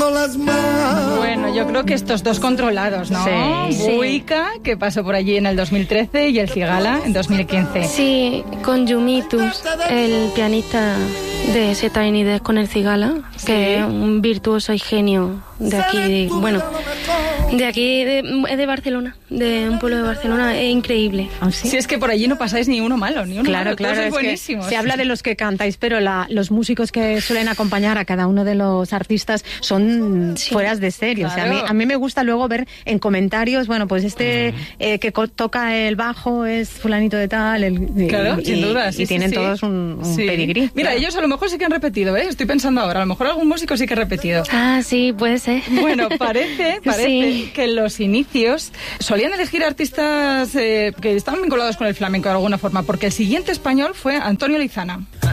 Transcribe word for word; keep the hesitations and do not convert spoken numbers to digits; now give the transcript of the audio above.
metiendo las manos. Bueno, yo creo que estos dos controlados, ¿no? Sí. Buika, que pasó por allí en el dos mil trece, y el Cigala en dos mil quince. Sí, con Yumitus, el pianista de ese Tiny Desk con el Cigala, Sí. que es un virtuoso y genio de aquí, de, bueno, de aquí, de, es de Barcelona, de un pueblo de Barcelona, es increíble. ¿Ah, sí? Si es que por allí no pasáis ni uno malo, ni uno Claro, malo, claro, todos es sois que buenísimos. se habla de los que cantáis, pero la, los músicos que suelen acompañar a cada uno de los artistas son Sí. fueras de serie. O sea, a mí, Claro. a mí me gusta luego ver en comentarios, bueno, pues este eh, que co- toca el bajo es fulanito de tal, el, y- Claro, y, sin duda. y sí, sí, tienen sí. todos un, un Sí. pedigrí. Mira, claro. ellos a lo mejor sí que han repetido, ¿eh? Estoy pensando ahora, a lo mejor algún músico sí que ha repetido. Ah, sí, puede ser. Bueno, parece, parece Sí. que en los inicios solían elegir artistas eh, que estaban vinculados con el flamenco de alguna forma, porque el siguiente español fue Antonio Lizana.